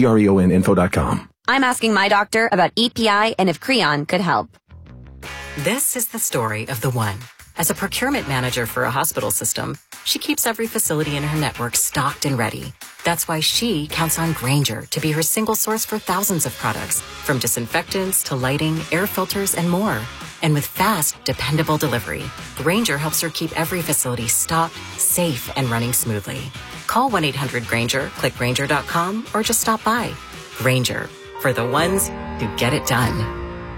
creoninfo.com. I'm asking my doctor about EPI and if Creon could help. This is the story of the one. As a procurement manager for a hospital system, she keeps every facility in her network stocked and ready. That's why she counts on Grainger to be her single source for thousands of products, from disinfectants to lighting, air filters, and more. And with fast, dependable delivery, Grainger helps her keep every facility stocked, safe, and running smoothly. Call 1-800-GRAINGER, click Grainger.com, or just stop by. Grainger, for the ones who get it done.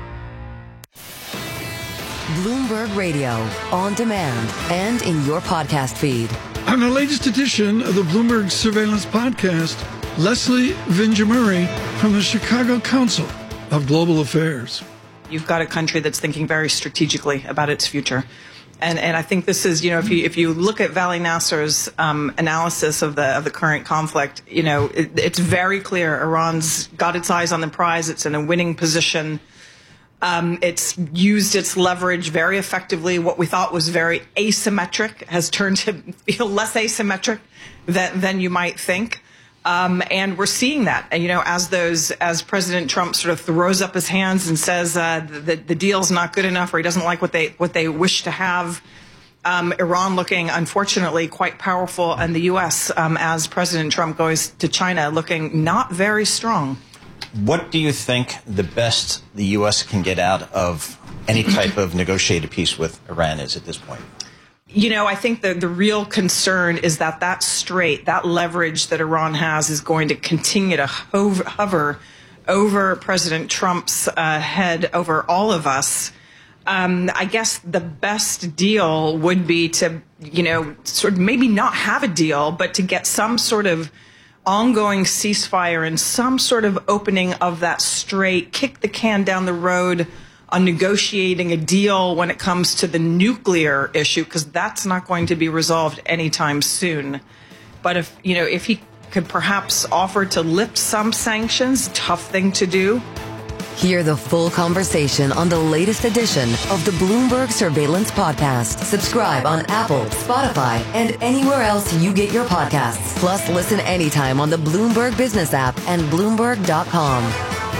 Bloomberg Radio, on demand and in your podcast feed. On the latest edition of the Bloomberg Surveillance Podcast, Leslie Vinjamuri from the Chicago Council of Global Affairs. You've got a country that's thinking very strategically about its future. And I think this is, if you look at Vali Nasser's analysis of the current conflict, it's very clear Iran's got its eyes on the prize. It's in a winning position. It's used its leverage very effectively. What we thought was very asymmetric has turned to feel less asymmetric than you might think. And we're seeing that. And, as President Trump sort of throws up his hands and says the deal's not good enough, or he doesn't like what they wish to have, Iran looking, unfortunately, quite powerful, and the U.S., as President Trump goes to China, looking not very strong. What do you think the best the U.S. can get out of any type of negotiated peace with Iran is at this point? I think the real concern is that leverage that Iran has is going to continue to hover over President Trump's head, over all of us. I guess the best deal would be to, sort of maybe not have a deal, but to get some sort of ongoing ceasefire and some sort of opening of that strait, kick the can down the road on negotiating a deal when it comes to the nuclear issue, because that's not going to be resolved anytime soon. But if he could perhaps offer to lift some sanctions, tough thing to do. Hear the full conversation on the latest edition of the Bloomberg Surveillance Podcast. Subscribe on Apple, Spotify, and anywhere else you get your podcasts. Plus, listen anytime on the Bloomberg Business app and Bloomberg.com.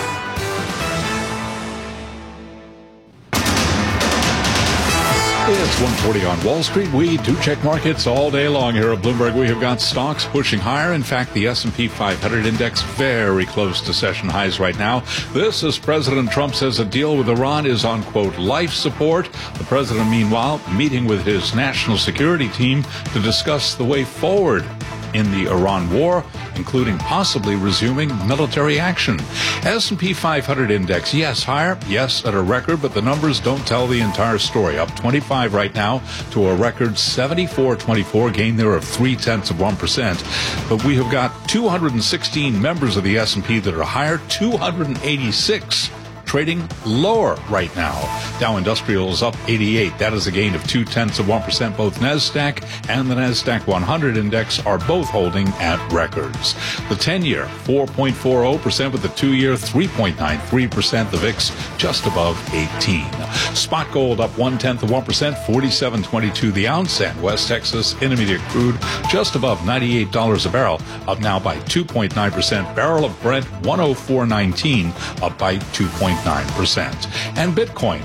It's 1:40 on Wall Street. We do check markets all day long here at Bloomberg. We have got stocks pushing higher. In fact, the S&P 500 index very close to session highs right now. This as President Trump says a deal with Iran is on, quote, life support. The president, meanwhile, meeting with his national security team to discuss the way forward in the Iran war, including possibly resuming military action. S&P 500 index, yes, higher, yes, at a record, but the numbers don't tell the entire story. Up 25 right now to a record 74.24, gain there of 0.3%. But we have got 216 members of the S&P that are higher, 286 trading lower right now. Dow Industrial is up 88. That is a gain of 0.2%. Both NASDAQ and the NASDAQ 100 index are both holding at records. The 10-year, 4.40%, with the 2-year, 3.93%. The VIX just above 18. Spot gold up 0.1%, 47.22 the ounce. And West Texas Intermediate crude just above $98 a barrel, up now by 2.9%. Barrel of Brent 104.19, up by 2.9%. And Bitcoin,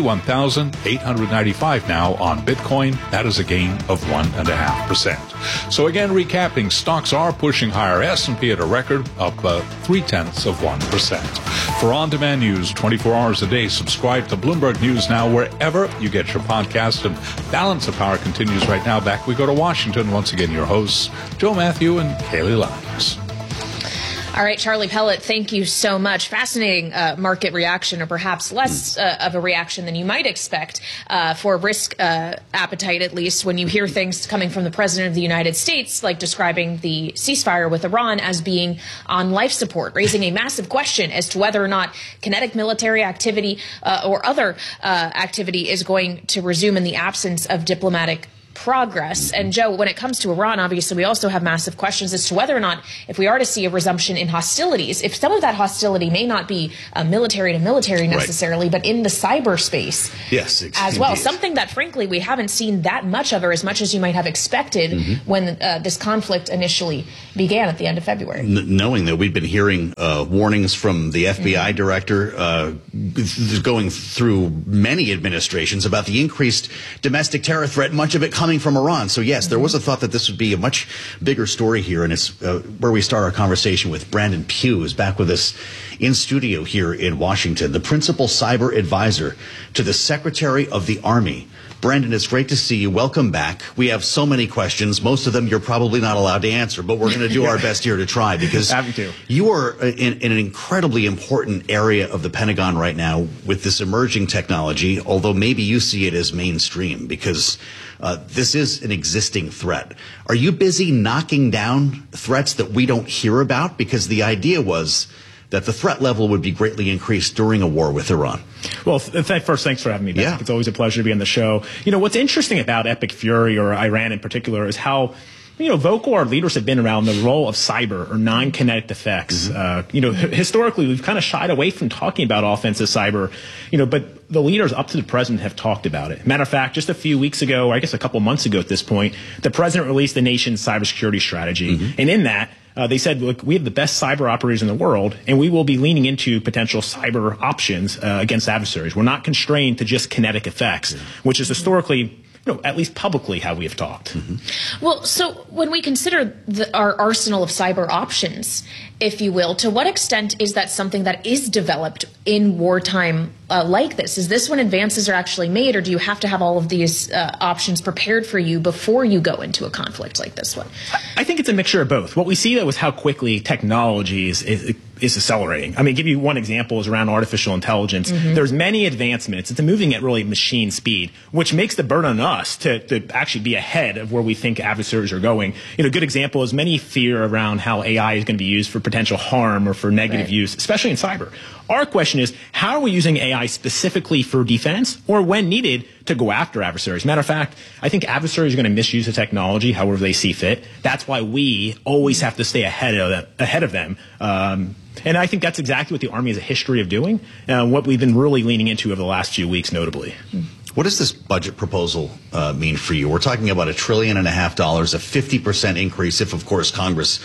81,895 now on Bitcoin. That is a gain of 1.5%. So again, recapping, stocks are pushing higher. S&P at a record, up 0.3%. For on-demand news, 24 hours a day, subscribe to Bloomberg News Now wherever you get your podcast. And Balance of Power continues right now. Back we go to Washington. Once again, your hosts, Joe Matthew and Kaylee Lyons. All right, Charlie Pellet, thank you so much. Fascinating market reaction, or perhaps less of a reaction than you might expect for risk appetite, at least, when you hear things coming from the President of the United States, like describing the ceasefire with Iran as being on life support, raising a massive question as to whether or not kinetic military activity or other activity is going to resume in the absence of diplomatic progress. And Joe, when it comes to Iran, obviously we also have massive questions as to whether or not, if we are to see a resumption in hostilities, if some of that hostility may not be military to military necessarily, but in the cyberspace as well. Something that, frankly, we haven't seen that much of, or as much as you might have expected when this conflict initially began at the end of February. Knowing that we've been hearing warnings from the FBI director going through many administrations about the increased domestic terror threat, much of it coming from Iran. So yes, there was a thought that this would be a much bigger story here, and it's where we start our conversation with Brandon Pugh, who's back with us in studio here in Washington, the principal cyber advisor to the Secretary of the Army. Brandon, it's great to see you. Welcome back. We have so many questions. Most of them you're probably not allowed to answer, but we're going to do our best here to try, because you are in an incredibly important area of the Pentagon right now with this emerging technology, although maybe you see it as mainstream because this is an existing threat. Are you busy knocking down threats that we don't hear about? Because the idea was that the threat level would be greatly increased during a war with Iran. Well, first, thanks for having me back. Yeah. It's always a pleasure to be on the show. You know, what's interesting about Epic Fury, or Iran in particular, is how vocal our leaders have been around the role of cyber or non-kinetic effects. Historically, we've kind of shied away from talking about offensive cyber, but the leaders up to the president have talked about it. Matter of fact, just a few weeks ago, or I guess a couple months ago at this point, the president released the nation's cybersecurity strategy. And in that, they said, look, we have the best cyber operators in the world, and we will be leaning into potential cyber options against adversaries. We're not constrained to just kinetic effects, which is historically, at least publicly, how we have talked. Well, so when we consider our arsenal of cyber options, if you will, to what extent is that something that is developed in wartime like this? Is this when advances are actually made, or do you have to have all of these options prepared for you before you go into a conflict like this one? I think it's a mixture of both. What we see, though, is how quickly technology is accelerating. I mean, give you one example is around artificial intelligence. There's many advancements. It's moving at really machine speed, which makes the burden on us to actually be ahead of where we think adversaries are going. A good example is many fear around how AI is going to be used for potential harm or for negative use, especially in cyber. Our question is, how are we using AI specifically for defense, or when needed to go after adversaries? Matter of fact, I think adversaries are going to misuse the technology however they see fit. That's why we always have to stay ahead of them. And I think that's exactly what the Army has a history of doing, what we've been really leaning into over the last few weeks, notably. What does this budget proposal mean for you? We're talking about $1.5 trillion, a 50% increase if, of course, Congress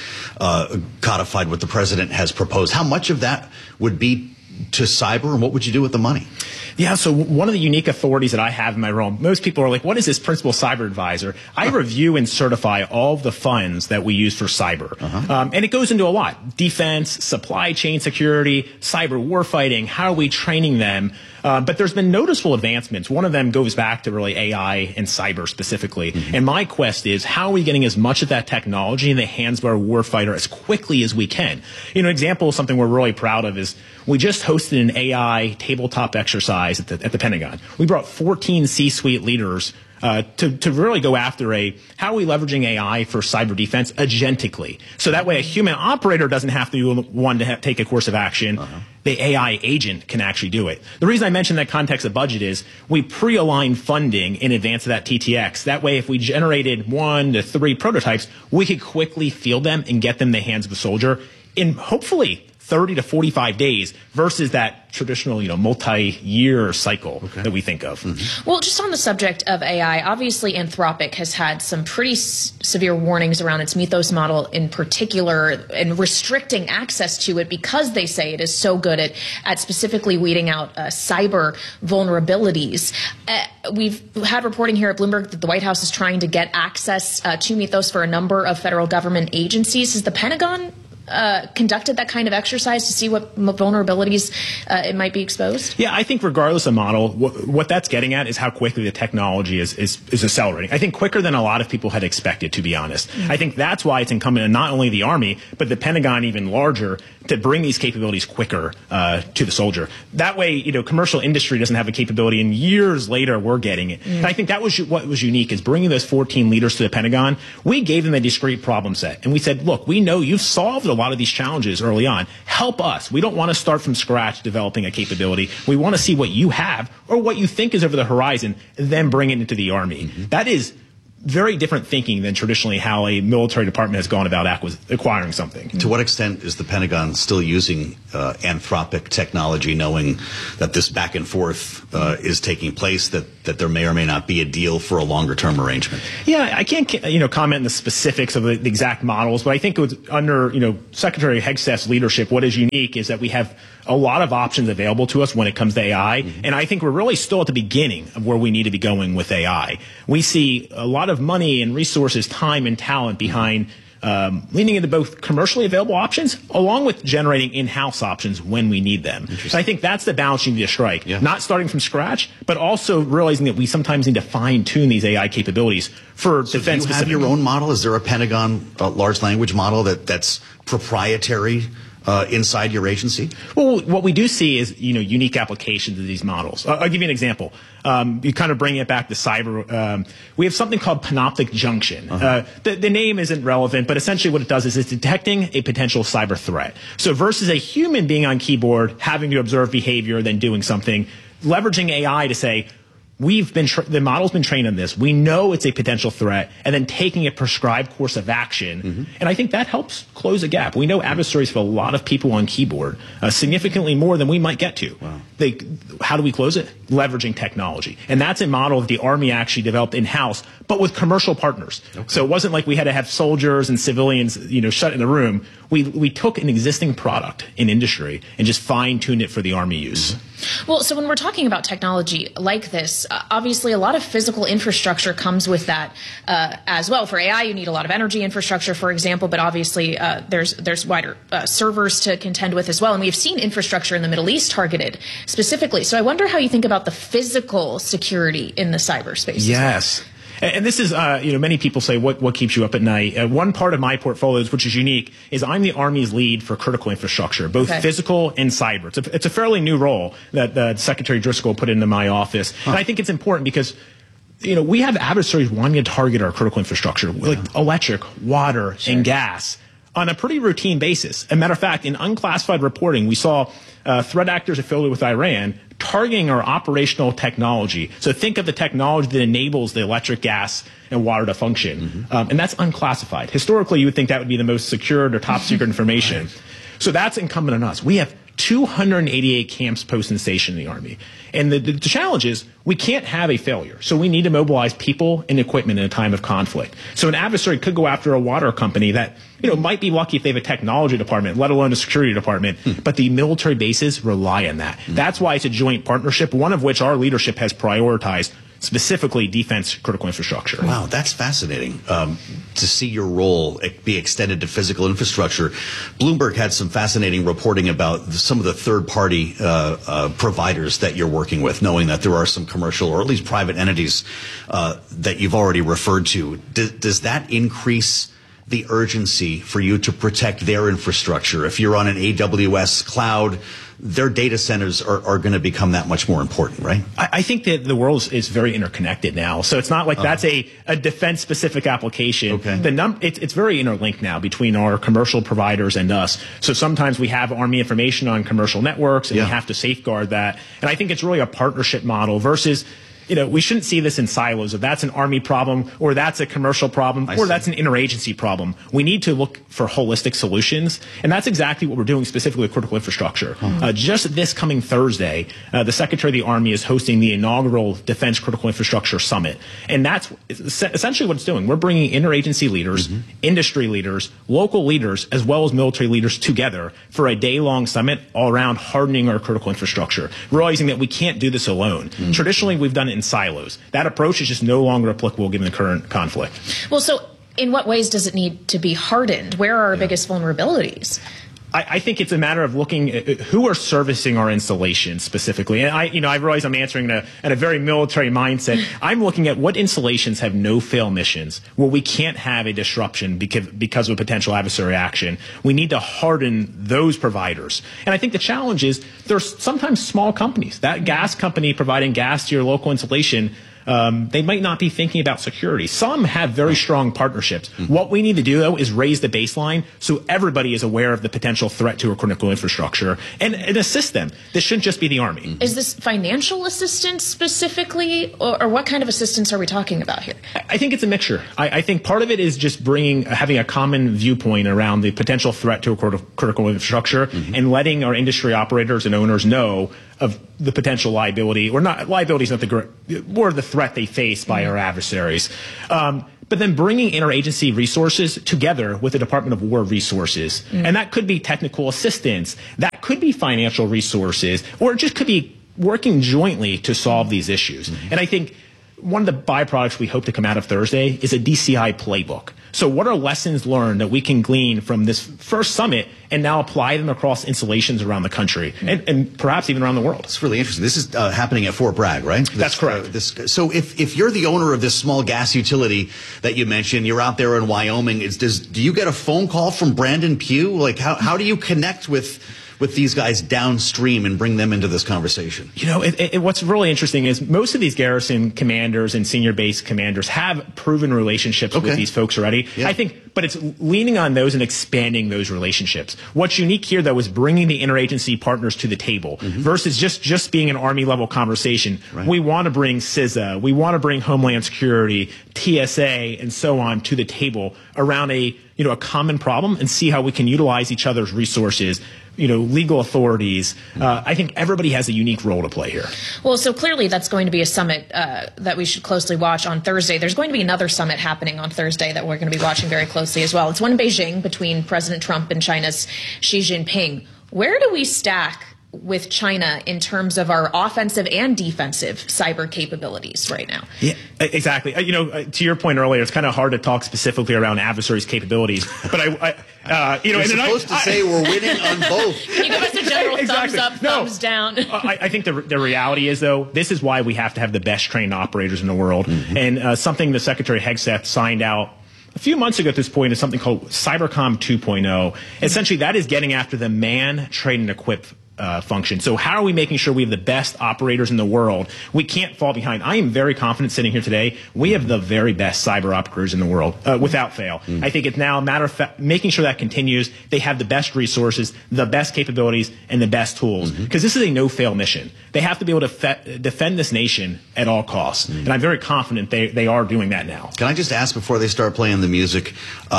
codified what the president has proposed. How much of that would be to cyber, and what would you do with the money? Yeah, so one of the unique authorities that I have in my role, most people are like, what is this principal cyber advisor? I review and certify all of the funds that we use for cyber. And it goes into a lot. Defense, supply chain security, cyber warfighting, how are we training them? But there's been noticeable advancements. One of them goes back to really AI and cyber specifically. And my quest is, how are we getting as much of that technology in the hands of our warfighter as quickly as we can? An example of something we're really proud of is we just hosted an AI tabletop exercise at the Pentagon. We brought 14 C-suite leaders to really go after how are we leveraging AI for cyber defense agentically? So that way a human operator doesn't have to be one to take a course of action. The AI agent can actually do it. The reason I mention that context of budget is we pre-align funding in advance of that TTX. That way, if we generated 1 to 3 prototypes, we could quickly field them and get them in the hands of a soldier in hopefully 30 to 45 days versus that traditional, multi-year cycle that we think of. Well, just on the subject of AI, obviously Anthropic has had some pretty severe warnings around its Mythos model in particular, and restricting access to it because they say it is so good at specifically weeding out cyber vulnerabilities. We've had reporting here at Bloomberg that the White House is trying to get access to Mythos for a number of federal government agencies. Has the Pentagon conducted that kind of exercise to see what vulnerabilities it might be exposed? Yeah, I think regardless of model, what that's getting at is how quickly the technology is accelerating. I think quicker than a lot of people had expected, to be honest. I think that's why it's incumbent on not only the Army, but the Pentagon even larger to bring these capabilities quicker to the soldier. That way, commercial industry doesn't have a capability, and years later we're getting it. And I think that was what was unique, is bringing those 14 leaders to the Pentagon. We gave them a discrete problem set, and we said, look, we know you've solved a lot of these challenges early on. Help us. We don't want to start from scratch developing a capability. We want to see what you have or what you think is over the horizon, and then bring it into the Army. That is very different thinking than traditionally how a military department has gone about acquiring something. To what extent is the Pentagon still using Anthropic technology, knowing that this back and forth is taking place, that there may or may not be a deal for a longer-term arrangement? Yeah, I can't comment on the specifics of the exact models, but I think it was under Secretary Hegseth's leadership, what is unique is that we have a lot of options available to us when it comes to AI, and I think we're really still at the beginning of where we need to be going with AI. We see a lot of money and resources, time and talent behind leaning into both commercially available options along with generating in-house options when we need them. So I think that's the balance you need to strike. Yeah. Not starting from scratch, but also realizing that we sometimes need to fine-tune these AI capabilities for defense. Do you have your own model? Is there a Pentagon large language model that's proprietary inside your agency? Well, what we do see is unique applications of these models. I'll give you an example. You kind of bring it back to cyber. We have something called Panoptic Junction. The name isn't relevant, but essentially what it does is it's detecting a potential cyber threat. So versus a human being on keyboard having to observe behavior, then doing something, leveraging AI to say, the model's been trained on this. We know it's a potential threat, and then taking a prescribed course of action. And I think that helps close a gap. We know adversaries have a lot of people on keyboard, significantly more than we might get to. Wow. How do we close it? Leveraging technology. And that's a model that the Army actually developed in-house, but with commercial partners. Okay. So it wasn't like we had to have soldiers and civilians, shut in the room. We took an existing product in industry and just fine-tuned it for the Army use. Well, so when we're talking about technology like this, obviously a lot of physical infrastructure comes with that as well. For AI, you need a lot of energy infrastructure, for example, but obviously there's wider servers to contend with as well. And we've seen infrastructure in the Middle East targeted specifically. So I wonder how you think about the physical security in the cyberspace. Yes. And this is, many people say, what keeps you up at night? One part of my portfolios, which is unique, is I'm the Army's lead for critical infrastructure, both physical and cyber. It's a fairly new role that Secretary Driscoll put into my office. And I think it's important because we have adversaries wanting to target our critical infrastructure, like electric, water, and gas, on a pretty routine basis. As a matter of fact, in unclassified reporting, we saw threat actors affiliated with Iran targeting our operational technology. So think of the technology that enables the electric, gas, and water to function. And that's unclassified. Historically, you would think that would be the most secured or top secret information. So that's incumbent on us. We have 288 camps posted and stationed in the Army. And the challenge is we can't have a failure. So we need to mobilize people and equipment in a time of conflict. So an adversary could go after a water company that might be lucky if they have a technology department, let alone a security department. But the military bases rely on that. That's why it's a joint partnership, one of which our leadership has prioritized, specifically defense critical infrastructure. Wow, that's fascinating to see your role be extended to physical infrastructure. Bloomberg had some fascinating reporting about some of the third-party providers that you're working with, knowing that there are some commercial or at least private entities that you've already referred to. Does that increase the urgency for you to protect their infrastructure? If you're on an AWS cloud, their data centers are going to become that much more important, right? I think that the world is very interconnected now. So it's not like that's a defense-specific application. Okay. It's very interlinked now between our commercial providers and us. So sometimes we have Army information on commercial networks, and we have to safeguard that. And I think it's really a partnership model versus we shouldn't see this in silos. If that's an Army problem, or that's a commercial problem, or that's an interagency problem, we need to look for holistic solutions. And that's exactly what we're doing specifically with critical infrastructure. Just this coming Thursday, the Secretary of the Army is hosting the inaugural Defense Critical Infrastructure Summit. And that's essentially what it's doing. We're bringing interagency leaders, industry leaders, local leaders, as well as military leaders together for a day-long summit all around hardening our critical infrastructure, realizing that we can't do this alone. Traditionally, we've done it in silos. That approach is just no longer applicable given the current conflict. Well, so in what ways does it need to be hardened? Where are our biggest vulnerabilities? I think it's a matter of looking at who are servicing our installations specifically. And I realize I'm answering at a very military mindset. I'm looking at what installations have no-fail missions where we can't have a disruption because of a potential adversary action. We need to harden those providers. And I think the challenge is there's sometimes small companies. That gas company providing gas to your local installation they might not be thinking about security. Some have very strong partnerships. What we need to do, though, is raise the baseline so everybody is aware of the potential threat to our critical infrastructure and assist them. This shouldn't just be the Army. Is this financial assistance specifically, or what kind of assistance are we talking about here? I think it's a mixture. I think part of it is just having a common viewpoint around the potential threat to a critical infrastructure and letting our industry operators and owners know of the potential liability, or not, liability is not more the threat they face by our adversaries. But then bringing interagency resources together with the Department of War resources. And that could be technical assistance, that could be financial resources, or it just could be working jointly to solve these issues. And I think one of the byproducts we hope to come out of Thursday is a DCI playbook. So what are lessons learned that we can glean from this first summit and now apply them across installations around the country and perhaps even around the world? It's really interesting. This is happening at Fort Bragg, right? That's correct. So if you're the owner of this small gas utility that you mentioned, you're out there in Wyoming, do you get a phone call from Brandon Pugh? Like, how do you connect with these guys downstream and bring them into this conversation? You know, what's really interesting is most of these garrison commanders and senior base commanders have proven relationships with these folks already. Yeah. I think, but it's leaning on those and expanding those relationships. What's unique here, though, is bringing the interagency partners to the table versus just being an Army level conversation. Right. We want to bring CISA, we want to bring Homeland Security, TSA, and so on to the table around a common problem and see how we can utilize each other's resources. Legal authorities. I think everybody has a unique role to play here. Well, so clearly that's going to be a summit that we should closely watch on Thursday. There's going to be another summit happening on Thursday that we're going to be watching very closely as well. It's one in Beijing between President Trump and China's Xi Jinping. Where do we stack with China in terms of our offensive and defensive cyber capabilities right now? Yeah, exactly. To your point earlier, it's kind of hard to talk specifically around adversaries' capabilities. But you're supposed to say we're winning on both. Can you give us a general thumbs up, thumbs down? I think the reality is, though, this is why we have to have the best trained operators in the world. And something the Secretary Hegseth signed out a few months ago at this point is something called Cybercom 2.0. Essentially, that is getting after the man, train, and equip function. So how are we making sure we have the best operators in the world? We can't fall behind. I am very confident sitting here today. We have the very best cyber operators in the world, without fail. I think it's now a matter of making sure that continues. They have the best resources, the best capabilities, and the best tools. Because this is a no-fail mission. They have to be able to defend this nation at all costs. And I'm very confident they are doing that now. Can I just ask before they start playing the music,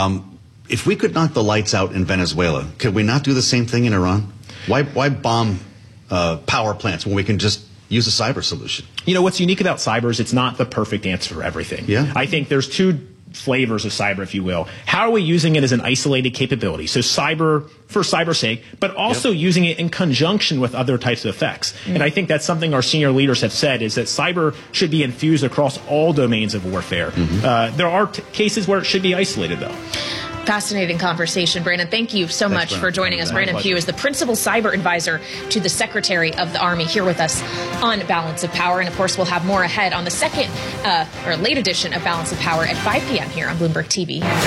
if we could knock the lights out in Venezuela, could we not do the same thing in Iran? Why bomb power plants when we can just use a cyber solution? What's unique about cyber is it's not the perfect answer for everything. Yeah. I think there's two flavors of cyber, if you will. How are we using it as an isolated capability? So cyber for cyber's sake, but also using it in conjunction with other types of effects. And I think that's something our senior leaders have said, is that cyber should be infused across all domains of warfare. There are cases where it should be isolated, though. Fascinating conversation, Brandon. Thank you so much for joining us. Brandon Pugh is the Principal Cyber Advisor to the Secretary of the Army, here with us on Balance of Power. And, of course, we'll have more ahead on the second or late edition of Balance of Power at 5 p.m. here on Bloomberg TV and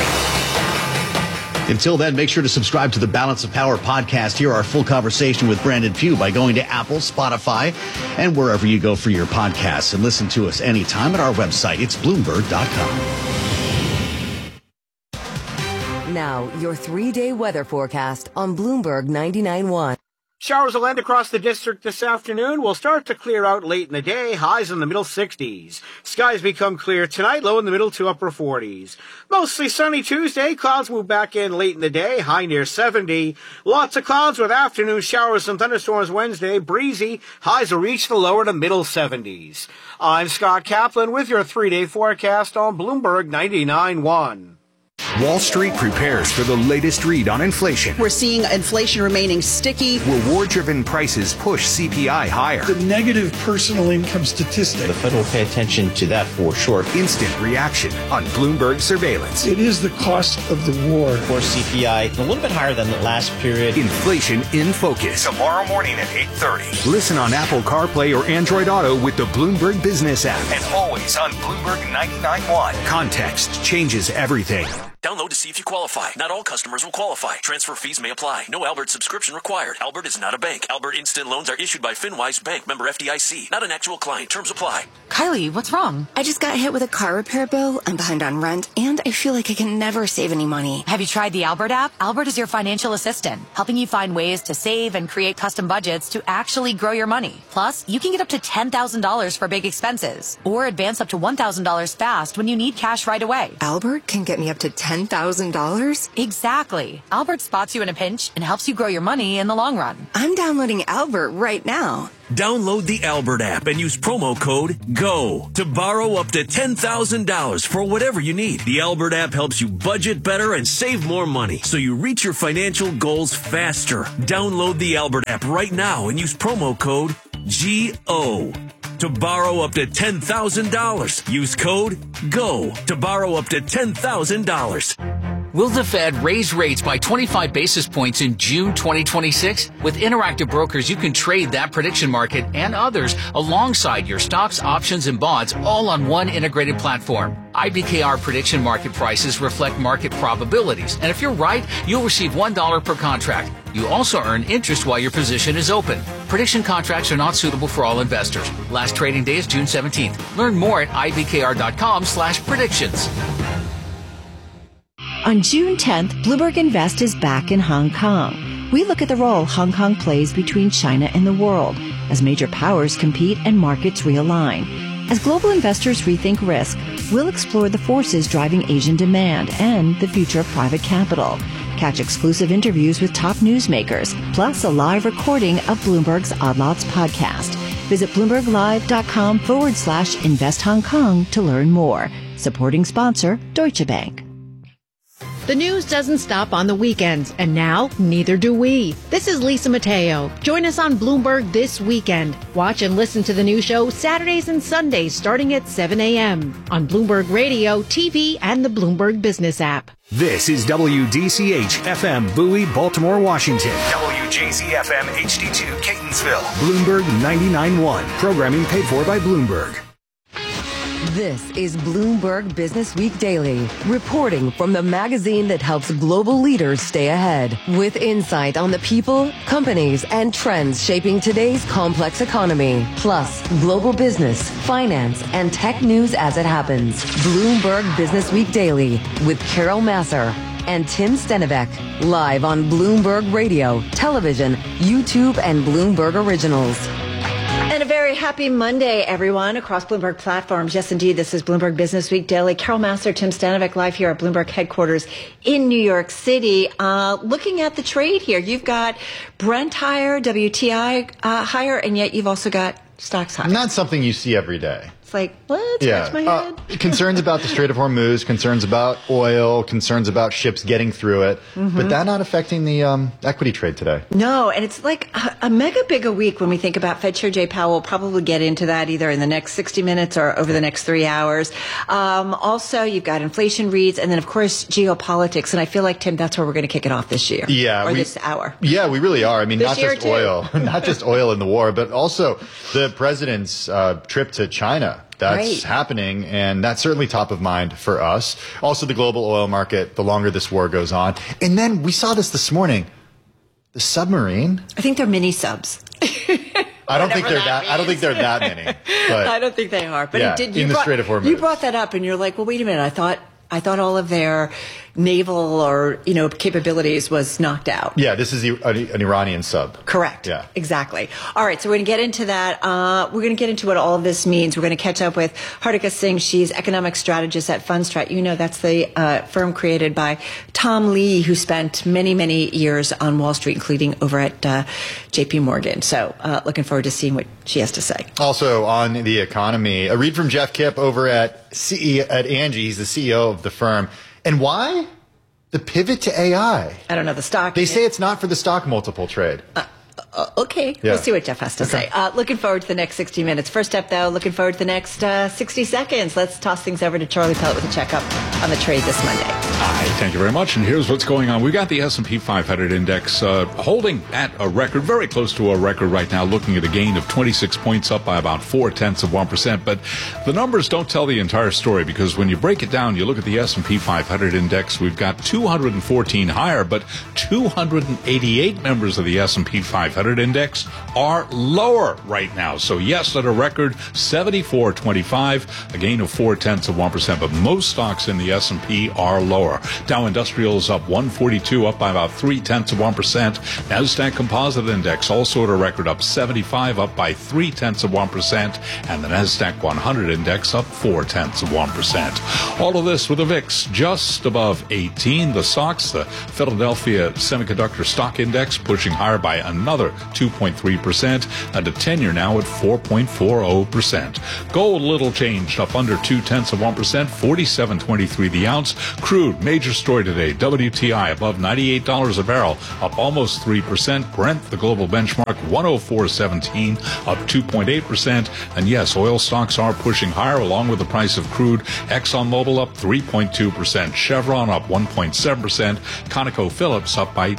radio. Until then, make sure to subscribe to the Balance of Power podcast. Hear our full conversation with Brandon Pugh by going to Apple, Spotify, and wherever you go for your podcasts. And listen to us anytime at our website. It's Bloomberg.com. Now, your 3-day weather forecast on Bloomberg 99.1. Showers will land across the district this afternoon. Will start to clear out late in the day, highs in the middle 60s. Skies become clear tonight, low in the middle to upper 40s. Mostly sunny Tuesday, clouds move back in late in the day, high near 70. Lots of clouds with afternoon showers and thunderstorms Wednesday, breezy, highs will reach the lower to middle 70s. I'm Scott Kaplan with your 3-day forecast on Bloomberg 99.1. Wall Street prepares for the latest read on inflation. We're seeing inflation remaining sticky. Reward-driven prices push CPI higher. The negative personal income statistic. The Fed will pay attention to that for sure. Instant reaction on Bloomberg Surveillance. It is the cost of the war. Of course, CPI a little bit higher than the last period. Inflation in focus. Tomorrow morning at 8:30. Listen on Apple CarPlay or Android Auto with the Bloomberg Business app. And always on Bloomberg 99.1. Context changes everything. Don't Download to see if you qualify. Not all customers will qualify. Transfer fees may apply. No Albert subscription required. Albert is not a bank. Albert Instant Loans are issued by FinWise Bank, member FDIC. Not an actual client. Terms apply. Kylie, what's wrong? I just got hit with a car repair bill. I'm behind on rent, and I feel like I can never save any money. Have you tried the Albert app? Albert is your financial assistant, helping you find ways to save and create custom budgets to actually grow your money. Plus, you can get up to $10,000 for big expenses, or advance up to $1,000 fast when you need cash right away. Albert can get me up to $10,000? Exactly. Albert spots you in a pinch and helps you grow your money in the long run. I'm downloading Albert right now. Download the Albert app and use promo code GO to borrow up to $10,000 for whatever you need. The Albert app helps you budget better and save more money so you reach your financial goals faster. Download the Albert app right now and use promo code GO to borrow up to $10,000. Use code GO to borrow up to $10,000. Will the Fed raise rates by 25 basis points in June 2026? With Interactive Brokers, you can trade that prediction market and others alongside your stocks, options, and bonds all on one integrated platform. IBKR prediction market prices reflect market probabilities, and if you're right, you'll receive $1 per contract. You also earn interest while your position is open. Prediction contracts are not suitable for all investors. Last trading day is June 17th. Learn more at ibkr.com/predictions. On June 10th, Bloomberg Invest is back in Hong Kong. We look at the role Hong Kong plays between China and the world as major powers compete and markets realign. As global investors rethink risk, we'll explore the forces driving Asian demand and the future of private capital. Catch exclusive interviews with top newsmakers, plus a live recording of Bloomberg's Odd Lots podcast. Visit BloombergLive.com/Invest Hong Kong to learn more. Supporting sponsor, Deutsche Bank. The news doesn't stop on the weekends, and now neither do we. This is Lisa Mateo. Join us on Bloomberg this weekend. Watch and listen to the new show Saturdays and Sundays starting at 7 a.m. on Bloomberg Radio, TV, and the Bloomberg Business app. This is WDCH FM Bowie, Baltimore, Washington. WJZFM HD2 Catonsville. Bloomberg 99.1. Programming paid for by Bloomberg. This is Bloomberg Business Week Daily, reporting from the magazine that helps global leaders stay ahead, with insight on the people, companies, and trends shaping today's complex economy, plus global business, finance, and tech news as it happens. Bloomberg Business Week Daily with Carol Massar and Tim Stenivek, live on Bloomberg Radio, television, YouTube, and Bloomberg Originals. And a very happy Monday, everyone, across Bloomberg platforms. Yes, indeed, this is Bloomberg Business Week Daily. Carol Massar, Tim Stenivek, live here at Bloomberg headquarters in New York City. Looking at the trade here, you've got Brent higher, WTI higher, and yet you've also got stocks higher. Not something you see every day. It's like, what? Scratch my head. Concerns about the Strait of Hormuz, concerns about oil, concerns about ships getting through it. Mm-hmm. But that not affecting the equity trade today. No, and it's like a mega big a week when we think about Fed Chair Jay Powell. We'll probably get into that either in the next 60 minutes or over the next 3 hours. Also, you've got inflation reads, and then, of course, geopolitics. And I feel like, Tim, that's where we're going to kick it off this year. Yeah. Or this hour. Yeah, we really are. I mean, not just oil, too. not just oil in the war, but also the president's trip to China. That's happening, and that's certainly top of mind for us. Also, the global oil market, the longer this war goes on. And then we saw this morning, the submarine. I think they're mini subs. I don't think they're that many. But I don't think they are. But yeah, in the Strait of Hormuz. You brought that up, and you're like, well, wait a minute. I thought all of their naval or capabilities was knocked out. Yeah, this is an Iranian sub. Correct. Yeah, exactly. All right, so we're going to get into that. We're going to get into what all of this means. We're going to catch up with Hartika Singh. She's economic strategist at Fundstrat. That's the firm created by Tom Lee, who spent many, many years on Wall Street, including over at J.P. Morgan. So looking forward to seeing what she has to say. Also on the economy, a read from Jeff Kipp over at Angie. He's the CEO of the firm. And why? The pivot to AI. I don't know, the stock. They say it's not for the stock multiple trade. Okay. Yeah. We'll see what Jeff has to say. Looking forward to the next 60 minutes. First up, though, looking forward to the next 60 seconds. Let's toss things over to Charlie Pellet with a checkup on the trade this Monday. Thank you very much. And here's what's going on. We've got the S&P 500 index holding at a record, very close to a record right now, looking at a gain of 26 points, up by about 0.4%. But the numbers don't tell the entire story, because when you break it down, you look at the S&P 500 index, we've got 214 higher, but 288 members of the S&P 500 index are lower right now. So yes, at a record 74.25, a gain of 0.4%, but most stocks in the S&P are lower. Dow Industrial is up 142, up by about 0.3%. Nasdaq Composite Index also at a record, up 75, up by 0.3%, and the Nasdaq 100 Index up 0.4%. All of this with a VIX just above 18. The SOX, the Philadelphia Semiconductor Stock Index, pushing higher by another 2.3%, and a 10-year now at 4.40%. Gold little changed, up under 0.2%, 47.23 the ounce. Crude, major story today. WTI above $98 a barrel, up almost 3%. Brent, the global benchmark, 104.17, up 2.8%. And yes, oil stocks are pushing higher along with the price of crude. ExxonMobil up 3.2%. Chevron up 1.7%. ConocoPhillips up by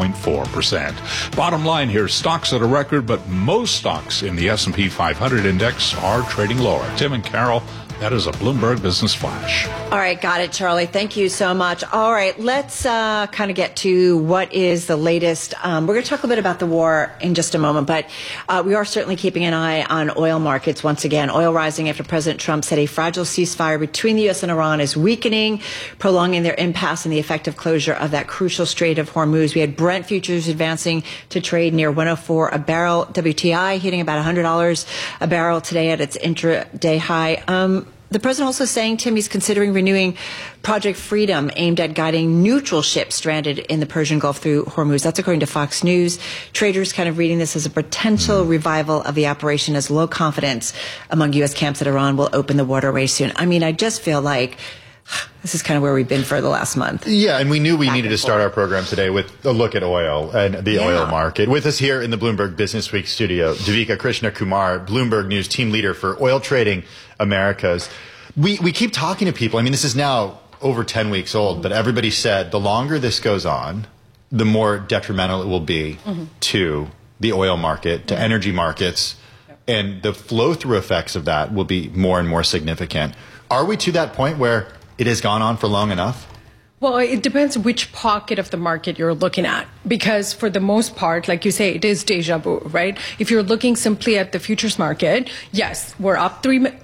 2.4%. Bottom line here, stocks at a record, but most stocks in the S&P 500 index are trading lower. Tim and Carol, that is a Bloomberg Business Flash. All right, got it, Charlie. Thank you so much. All right, let's kind of get to what is the latest. We're going to talk a bit about the war in just a moment, but we are certainly keeping an eye on oil markets once again. Oil rising after President Trump said a fragile ceasefire between the U.S. and Iran is weakening, prolonging their impasse and the effective closure of that crucial Strait of Hormuz. We had Brent futures advancing to trade near 104 a barrel. WTI hitting about $100 a barrel today at its intraday high. The president also saying, Tim, he's considering renewing Project Freedom, aimed at guiding neutral ships stranded in the Persian Gulf through Hormuz. That's according to Fox News. Traders kind of reading this as a potential revival of the operation, as low confidence among U.S. camps that Iran will open the waterway soon. I mean, I just feel like this is kind of where we've been for the last month. Yeah, and we knew we needed to start our program today with a look at oil and the oil market. With us here in the Bloomberg Business Week studio, Devika Krishna Kumar, Bloomberg News team leader for Oil Trading Americas. We keep talking to people. I mean, this is now over 10 weeks old, but everybody said the longer this goes on, the more detrimental it will be to the oil market, to energy markets, and the flow-through effects of that will be more and more significant. Are we to that point where it has gone on for long enough? Well, it depends which pocket of the market you're looking at, because for the most part, like you say, it is deja vu, right? If you're looking simply at the futures market, yes, we're up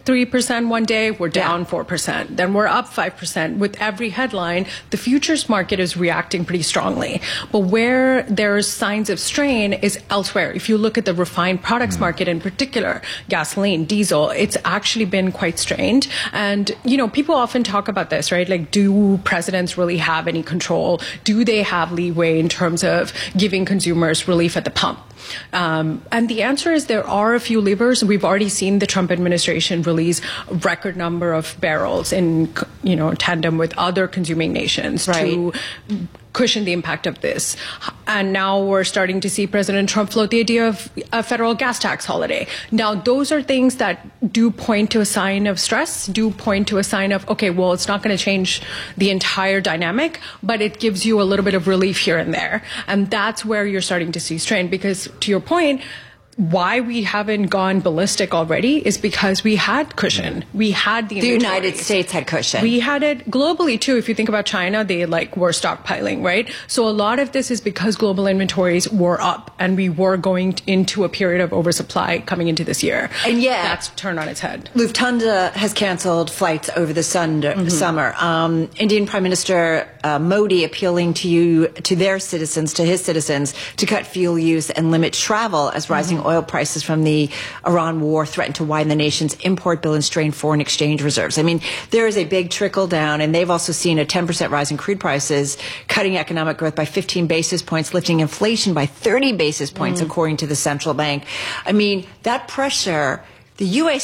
3% one day, we're down 4%, then we're up 5%. With every headline, the futures market is reacting pretty strongly. But where there's signs of strain is elsewhere. If you look at the refined products market in particular, gasoline, diesel, it's actually been quite strained. And, you know, people often talk about this, right? Like, do presidents really have any control? Do they have leeway in terms of giving consumers relief at the pump? And the answer is there are a few levers. We've already seen the Trump administration release a record number of barrels in, you know, tandem with other consuming nations to cushion the impact of this. And now we're starting to see President Trump float the idea of a federal gas tax holiday. Now, those are things that do point to a sign of stress, do point to a sign of, okay, well, it's not going to change the entire dynamic, but it gives you a little bit of relief here and there. And that's where you're starting to see strain, because to your point, why we haven't gone ballistic already is because we had cushion. We had the United States had cushion. We had it globally too. If you think about China, they were stockpiling, right? So a lot of this is because global inventories were up and we were going into a period of oversupply coming into this year. And that's turned on its head. Lufthansa has canceled flights over the summer. Indian Prime Minister Modi appealing to his citizens to cut fuel use and limit travel as rising oil prices from the Iran war threaten to widen the nation's import bill and strain foreign exchange reserves. I mean, there is a big trickle down, and they've also seen a 10% rise in crude prices, cutting economic growth by 15 basis points, lifting inflation by 30 basis points, according to the central bank. I mean, that pressure, the U.S.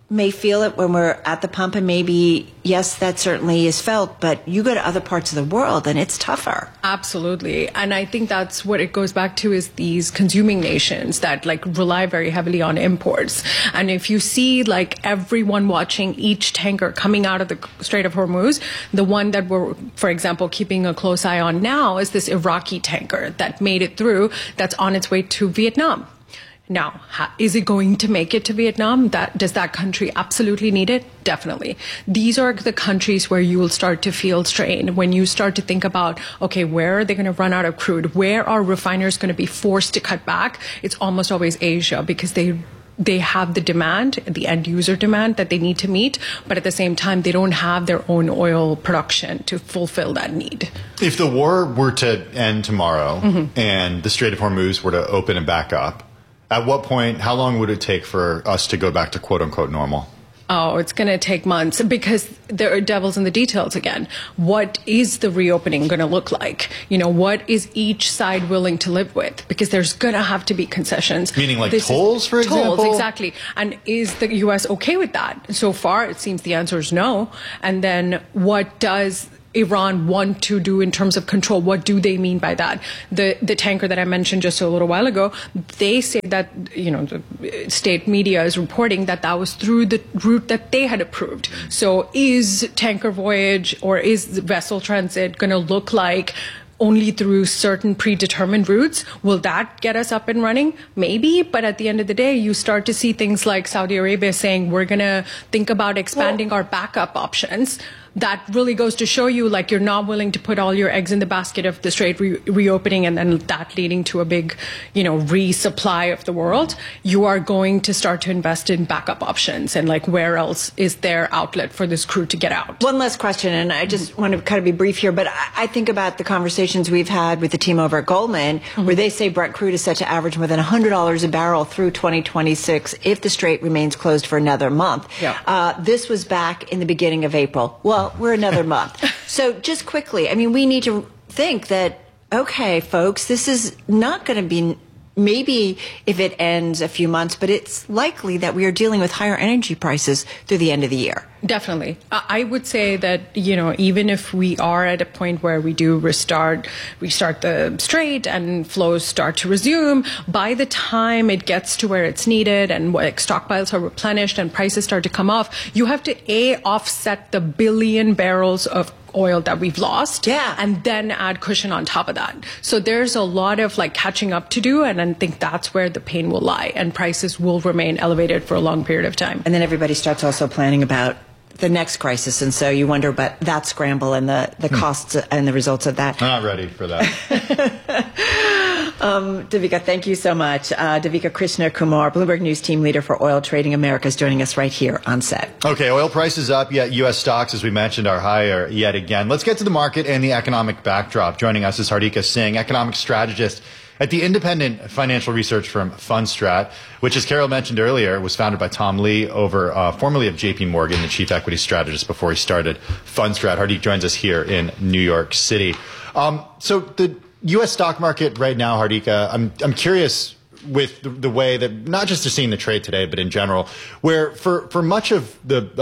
may feel it when we're at the pump, and maybe, yes, that certainly is felt, but you go to other parts of the world and it's tougher. Absolutely. And I think that's what it goes back to, is these consuming nations that like rely very heavily on imports. And if you see like everyone watching each tanker coming out of the Strait of Hormuz, the one that we're, for example, keeping a close eye on now is this Iraqi tanker that made it through, that's on its way to Vietnam. Now, is it going to make it to Vietnam? Does that country absolutely need it? Definitely. These are the countries where you will start to feel strain when you start to think about, okay, where are they going to run out of crude? Where are refiners going to be forced to cut back? It's almost always Asia, because they have the demand, the end user demand that they need to meet, but at the same time, they don't have their own oil production to fulfill that need. If the war were to end tomorrow and the Strait of Hormuz were to open and back up, at what point, how long would it take for us to go back to quote unquote normal? Oh, it's going to take months, because there are devils in the details again. What is the reopening going to look like? You know, what is each side willing to live with? Because there's going to have to be concessions. Meaning like tolls, for example? Tolls, exactly. And is the U.S. okay with that? So far, it seems the answer is no. And then what does Iran want to do in terms of control? What do they mean by that? The tanker that I mentioned just a little while ago, they say that, you know, the state media is reporting that that was through the route that they had approved. So is tanker voyage or is vessel transit going to look like only through certain predetermined routes? Will that get us up and running? Maybe, but at the end of the day, you start to see things like Saudi Arabia saying, we're going to think about expanding our backup options. That really goes to show you, like, you're not willing to put all your eggs in the basket of the Strait reopening and then that leading to a big, you know, resupply of the world. You are going to start to invest in backup options, and like, where else is there outlet for this crew to get out? One last question, and I just want to kind of be brief here, but I think about the conversations we've had with the team over at Goldman, where they say Brent crude is set to average more than $100 a barrel through 2026 if the Strait remains closed for another month. Yeah. This was back in the beginning of April. Well, we're another month. So just quickly, I mean, we need to think that, okay, folks, this is not going to be, maybe if it ends a few months, but it's likely that we are dealing with higher energy prices through the end of the year. Definitely. I would say that, you know, even if we are at a point where we do restart the Strait and flows start to resume, by the time it gets to where it's needed and like stockpiles are replenished and prices start to come off, you have to offset the billion barrels of oil that we've lost, and then add cushion on top of that. So there's a lot of like catching up to do, and I think that's where the pain will lie, and prices will remain elevated for a long period of time. And then everybody starts also planning about the next crisis, and so you wonder about that scramble and the costs and the results of that. I'm not ready for that. Devika, thank you so much. Devika Krishna Kumar, Bloomberg News team leader for Oil Trading America, is joining us right here on set. Okay, oil prices up, yet U.S. stocks, as we mentioned, are higher yet again. Let's get to the market and the economic backdrop. Joining us is Hardika Singh, economic strategist at the independent financial research firm Fundstrat, which, as Carol mentioned earlier, was founded by Tom Lee, formerly of J.P. Morgan, the chief equity strategist before he started Fundstrat. Hardika joins us here in New York City. So the U.S. stock market right now, Hardika, I'm curious with the way that not just to seeing the trade today, but in general, where for much of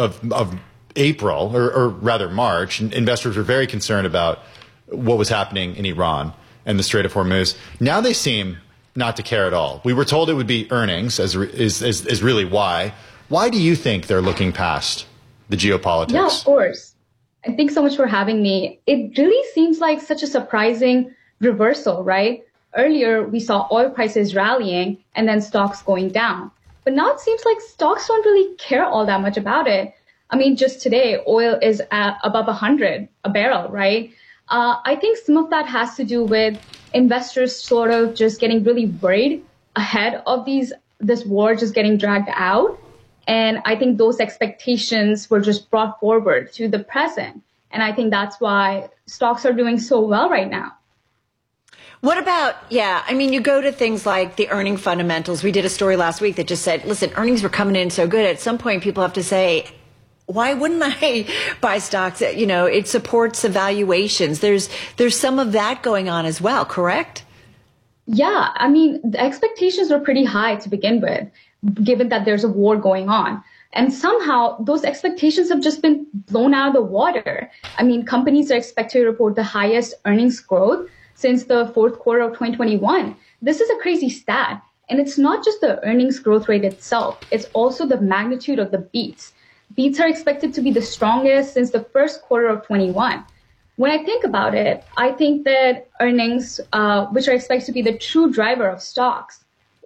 April, or rather March, investors were very concerned about what was happening in Iran and the Strait of Hormuz. Now they seem not to care at all. We were told it would be earnings is really why. Why do you think they're looking past the geopolitics? Yeah, of course. And thanks so much for having me. It really seems like such a surprising reversal, right? Earlier, we saw oil prices rallying and then stocks going down. But now it seems like stocks don't really care all that much about it. I mean, just today, oil is at above 100 a barrel, right? I think some of that has to do with investors sort of just getting really worried ahead of this war just getting dragged out. And I think those expectations were just brought forward to the present. And I think that's why stocks are doing so well right now. What about, I mean, you go to things like the earning fundamentals. We did a story last week that just said, listen, earnings were coming in so good. At some point, people have to say, why wouldn't I buy stocks? You know, it supports the valuations. There's some of that going on as well, correct? Yeah, I mean, the expectations were pretty high to begin with, given that there's a war going on. And somehow those expectations have just been blown out of the water. I mean, companies are expected to report the highest earnings growth since the fourth quarter of 2021. This is a crazy stat. And it's not just the earnings growth rate itself. It's also the magnitude of the beats. Beats are expected to be the strongest since the first quarter of 21. When I think about it, I think that earnings, which are expected to be the true driver of stocks,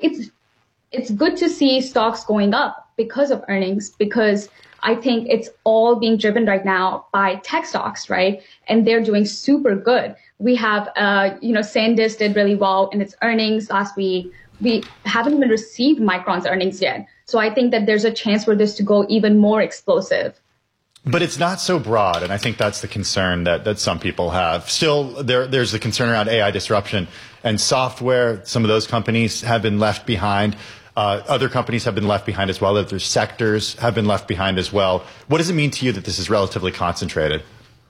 it's good to see stocks going up because of earnings, because I think it's all being driven right now by tech stocks, right? And they're doing super good. We have, SanDisk did really well in its earnings last week. We haven't even received Micron's earnings yet. So I think that there's a chance for this to go even more explosive. But it's not so broad, and I think that's the concern that some people have. Still, there's the concern around AI disruption and software. Some of those companies have been left behind. Other companies have been left behind as well. Other sectors have been left behind as well. What does it mean to you that this is relatively concentrated?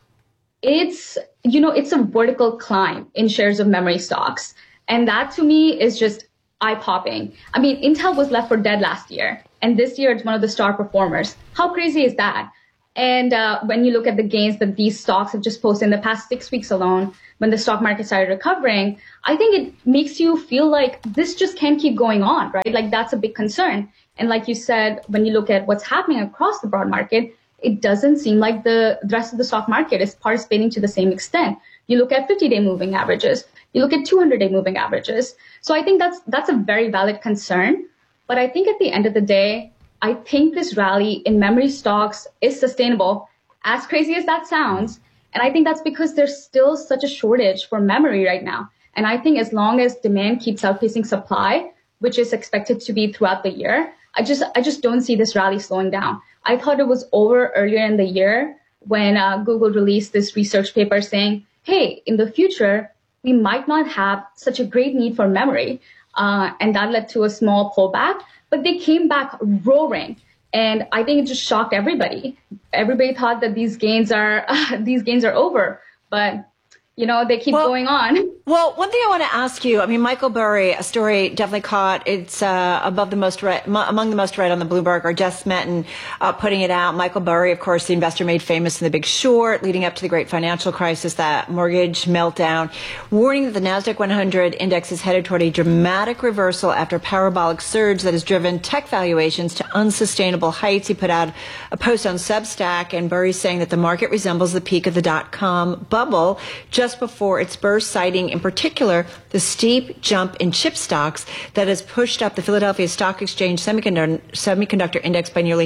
It's a vertical climb in shares of memory stocks. And that to me is just eye-popping. I mean, Intel was left for dead last year, and this year it's one of the star performers. How crazy is that? And when you look at the gains that these stocks have just posted in the past 6 weeks alone, when the stock market started recovering, I think it makes you feel like this just can't keep going on, right? Like that's a big concern. And like you said, when you look at what's happening across the broad market, it doesn't seem like the rest of the stock market is participating to the same extent. You look at 50-day moving averages, you look at 200-day moving averages. So I think that's a very valid concern. But I think at the end of the day, I think this rally in memory stocks is sustainable, as crazy as that sounds. And I think that's because there's still such a shortage for memory right now. And I think as long as demand keeps outpacing supply, which is expected to be throughout the year, I just don't see this rally slowing down. I thought it was over earlier in the year when Google released this research paper saying, hey, in the future, we might not have such a great need for memory. And that led to a small pullback. But they came back roaring, and I think it just shocked everybody. Everybody thought that these gains are over, but they keep going on. Well, one thing I want to ask you, I mean, Michael Burry, a story definitely caught. It's among the most read on the Bloomberg, or Jess Smetten putting it out. Michael Burry, of course, the investor made famous in The Big Short, leading up to the great financial crisis, that mortgage meltdown, warning that the NASDAQ 100 index is headed toward a dramatic reversal after a parabolic surge that has driven tech valuations to unsustainable heights. He put out a post on Substack, and Burry's saying that the market resembles the peak of the dot-com bubble just before its burst, citing in particular the steep jump in chip stocks that has pushed up the Philadelphia Stock Exchange semiconductor index by nearly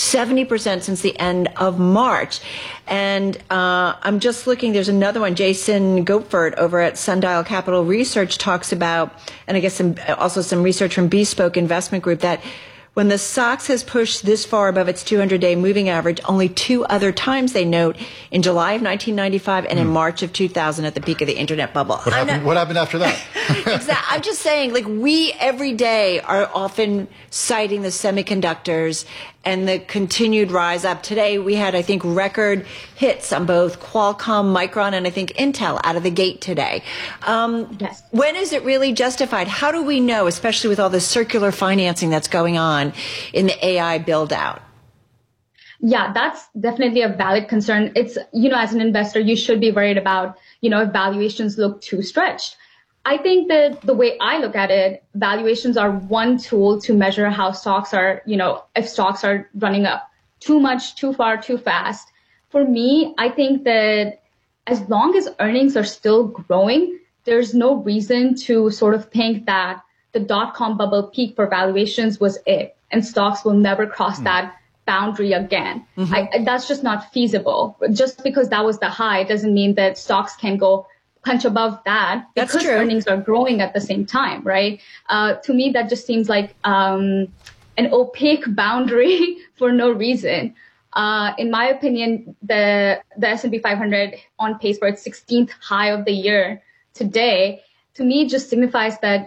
70% since the end of March. And I'm just looking, there's another one, Jason Goepfert over at Sundial Capital Research talks about, and I guess also some research from Bespoke Investment Group, that when the SOX has pushed this far above its 200-day moving average, only two other times, they note, in July of 1995 and in March of 2000 at the peak of the internet bubble. What happened after that? Exactly. I'm just saying, like, we every day are often citing the semiconductors and the continued rise up. Today, we had, I think, record hits on both Qualcomm, Micron, and I think Intel out of the gate today. Yes. When is it really justified? How do we know, especially with all this circular financing that's going on in the AI build out? Yeah, that's definitely a valid concern. It's, as an investor, you should be worried about, if valuations look too stretched. I think that the way I look at it, valuations are one tool to measure how stocks are, if stocks are running up too much, too far, too fast. For me, I think that as long as earnings are still growing, there's no reason to sort of think that the dot-com bubble peak for valuations was it, and stocks will never cross that boundary again. That's just not feasible. Just because that was the high doesn't mean that stocks can go punch above that, because earnings are growing at the same time, right? To me, that just seems like an opaque boundary for no reason. In my opinion, the S&P 500 on pace for its 16th high of the year today, to me, just signifies that,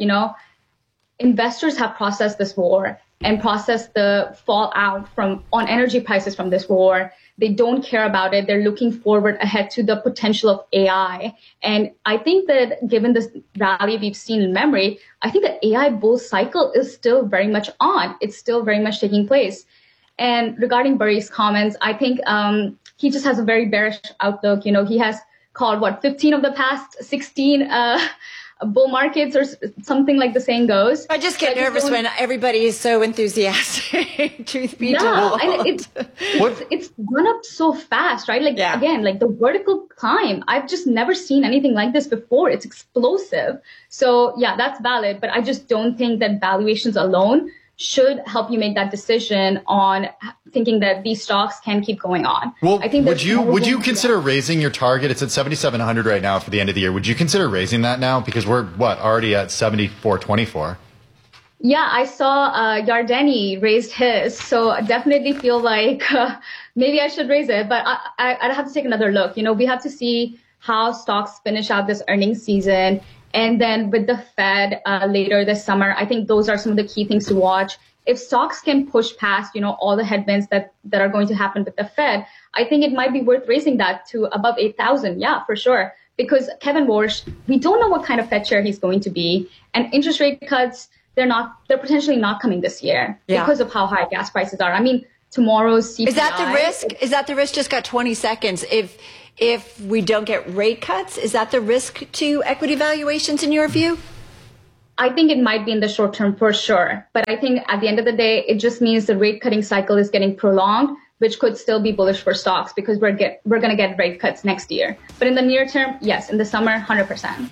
investors have processed this war and processed the fallout on energy prices from this war. They don't care about it. They're looking forward ahead to the potential of AI. And I think that given this rally we've seen in memory, I think the AI bull cycle is still very much on. It's still very much taking place. And regarding Burry's comments, I think he just has a very bearish outlook. You know, he has called 15 of the past 16 bull markets, or something like the saying goes. I just get nervous when everybody is so enthusiastic. Truth be told, and it's gone up so fast, right? Like again, like the vertical climb. I've just never seen anything like this before. It's explosive. So yeah, that's valid, but I just don't think that valuations alone should help you make that decision on thinking that these stocks can keep going on. Well, I think would you consider raising your target? It's at 7,700 right now for the end of the year. Would you consider raising that now? Because we're already at 7,424. Yeah, I saw Yardeni raised his, so I definitely feel like maybe I should raise it, but I'd have to take another look. You know, we have to see how stocks finish out this earnings season. And then with the Fed later this summer, I think those are some of the key things to watch. If stocks can push past, you know, all the headwinds that are going to happen with the Fed, I think it might be worth raising that to above 8,000. Yeah, for sure. Because Kevin Warsh, we don't know what kind of Fed chair he's going to be. And interest rate cuts, they're potentially not coming this year because of how high gas prices are. I mean, tomorrow's CPI. Is that the risk? Is that the risk? Just got 20 seconds. If we don't get rate cuts, is that the risk to equity valuations in your view? I think it might be in the short term for sure. But I think at the end of the day, it just means the rate cutting cycle is getting prolonged, which could still be bullish for stocks because we're going to get rate cuts next year. But in the near term, yes, in the summer, 100%.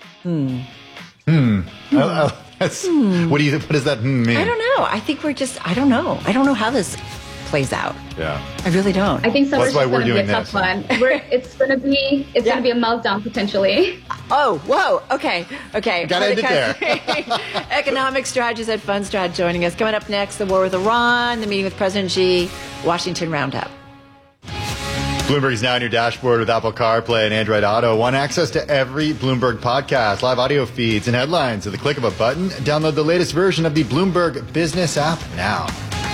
What does that mean? I don't know. I think I don't know. I don't know how this plays out. Yeah. I really don't. I think summer's That's why going to be a tough one. It's going to be a meltdown potentially. Oh, whoa. Okay. Gotta end it there. Economic strategist at Fundstrat joining us. Coming up next, the war with Iran, the meeting with President Xi, Washington Roundup. Bloomberg's now on your dashboard with Apple CarPlay and Android Auto. Want access to every Bloomberg podcast, live audio feeds, and headlines at the click of a button? Download the latest version of the Bloomberg Business app now.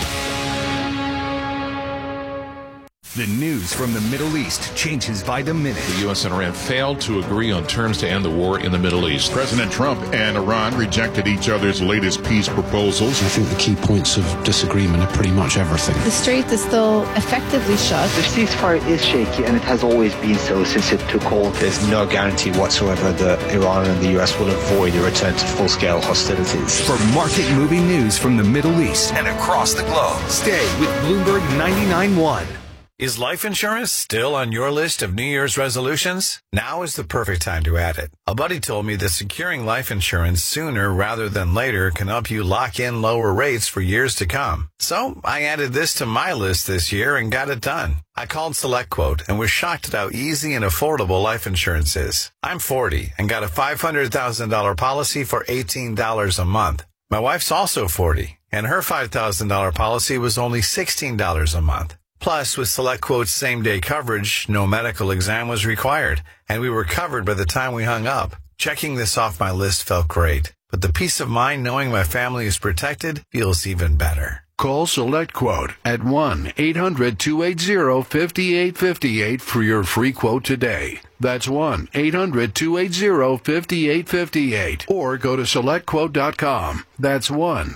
The news from the Middle East changes by the minute. The U.S. and Iran failed to agree on terms to end the war in the Middle East. President Trump and Iran rejected each other's latest peace proposals. I think the key points of disagreement are pretty much everything. The strait is still effectively shut. The ceasefire is shaky, and it has always been so since it took hold. There's no guarantee whatsoever that Iran and the U.S. will avoid a return to full-scale hostilities. For market-moving news from the Middle East and across the globe, stay with Bloomberg 99.1. Is life insurance still on your list of New Year's resolutions? Now is the perfect time to add it. A buddy told me that securing life insurance sooner rather than later can help you lock in lower rates for years to come. So I added this to my list this year and got it done. I called SelectQuote and was shocked at how easy and affordable life insurance is. I'm 40 and got a $500,000 policy for $18 a month. My wife's also 40 and her $5,000 policy was only $16 a month. Plus, with SelectQuote's same-day coverage, no medical exam was required, and we were covered by the time we hung up. Checking this off my list felt great, but the peace of mind knowing my family is protected feels even better. Call SelectQuote at 1-800-280-5858 for your free quote today. That's 1-800-280-5858. Or go to SelectQuote.com. That's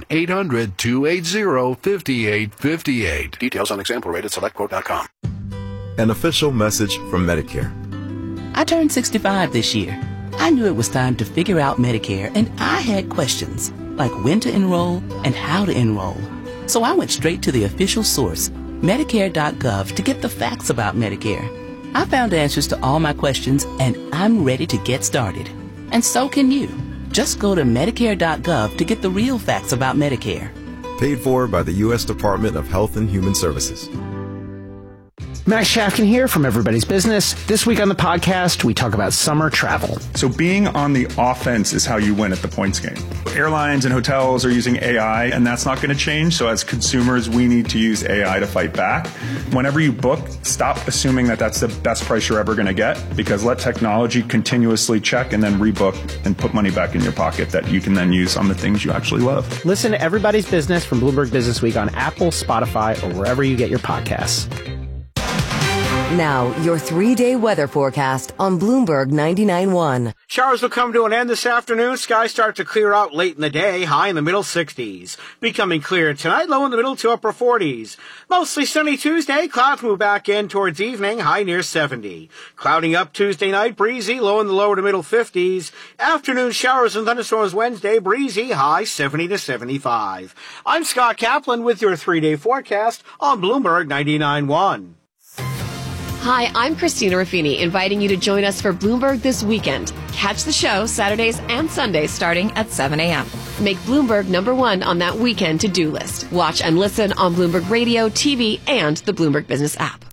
1-800-280-5858. Details on example rate at SelectQuote.com. An official message from Medicare. I turned 65 this year. I knew it was time to figure out Medicare, and I had questions, like when to enroll and how to enroll. So I went straight to the official source, Medicare.gov, to get the facts about Medicare. I found answers to all my questions, and I'm ready to get started. And so can you. Just go to Medicare.gov to get the real facts about Medicare. Paid for by the U.S. Department of Health and Human Services. Max Shafkin here from Everybody's Business. This week on the podcast, we talk about summer travel. So being on the offense is how you win at the points game. Airlines and hotels are using AI, and that's not going to change. So as consumers, we need to use AI to fight back. Whenever you book, stop assuming that that's the best price you're ever going to get, because let technology continuously check and then rebook and put money back in your pocket that you can then use on the things you actually love. Listen to Everybody's Business from Bloomberg Business Week on Apple, Spotify, or wherever you get your podcasts. Now, your 3-day weather forecast on Bloomberg 99.1. Showers will come to an end this afternoon. Skies start to clear out late in the day, high in the middle 60s. Becoming clear tonight, low in the middle to upper 40s. Mostly sunny Tuesday. Clouds move back in towards evening, high near 70. Clouding up Tuesday night, breezy, low in the lower to middle 50s. Afternoon showers and thunderstorms Wednesday, breezy, high 70 to 75. I'm Scott Kaplan with your 3-day forecast on Bloomberg 99.1. Hi, I'm Christina Ruffini, inviting you to join us for Bloomberg This Weekend. Catch the show Saturdays and Sundays starting at 7 a.m. Make Bloomberg #1 on that weekend to-do list. Watch and listen on Bloomberg Radio, TV, and the Bloomberg Business app.